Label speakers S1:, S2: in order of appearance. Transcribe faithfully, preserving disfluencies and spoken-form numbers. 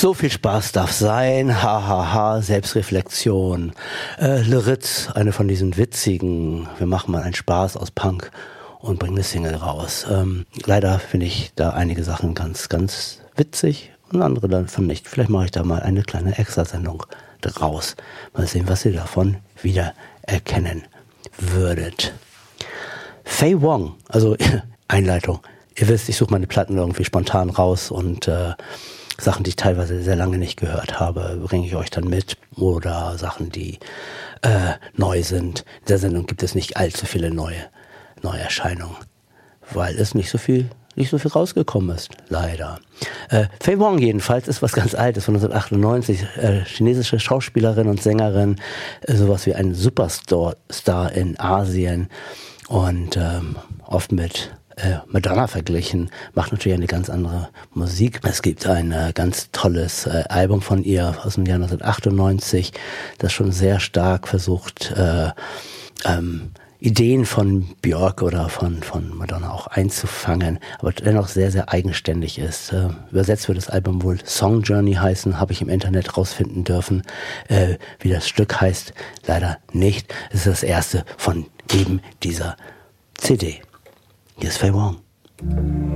S1: So viel Spaß darf sein, hahaha, ha, ha. Selbstreflexion. Äh, Le Ritz, eine von diesen witzigen, wir machen mal einen Spaß aus Punk und bringen eine Single raus. Ähm, leider finde ich da einige Sachen ganz, ganz witzig und andere davon nicht. Vielleicht mache ich da mal eine kleine Extrasendung draus. Mal sehen, was ihr davon wieder erkennen würdet. Faye Wong, also Einleitung. Ihr wisst, ich suche meine Platten irgendwie spontan raus und äh, Sachen, die ich teilweise sehr lange nicht gehört habe, bringe ich euch dann mit. Oder Sachen, die äh, neu sind. In der Sendung gibt es nicht allzu viele neue Neuerscheinungen, weil es nicht so viel nicht so viel rausgekommen ist, leider. Äh, Faye Wong jedenfalls ist was ganz Altes, von neunzehnhundertachtundneunzig, äh, chinesische Schauspielerin und Sängerin, äh, sowas wie ein Superstar Star in Asien und ähm, oft mit äh, Madonna verglichen, macht natürlich eine ganz andere Musik. Es gibt ein äh, ganz tolles äh, Album von ihr aus dem Jahr neunzehnhundertachtundneunzig, das schon sehr stark versucht, äh, ähm, Ideen von Björk oder von, von Madonna auch einzufangen, aber dennoch sehr, sehr eigenständig ist. Äh, übersetzt wird das Album wohl Song Journey heißen, habe ich im Internet rausfinden dürfen. Äh, wie das Stück heißt, leider nicht. Es ist das erste von eben dieser C D. Hier ist Faye Wong.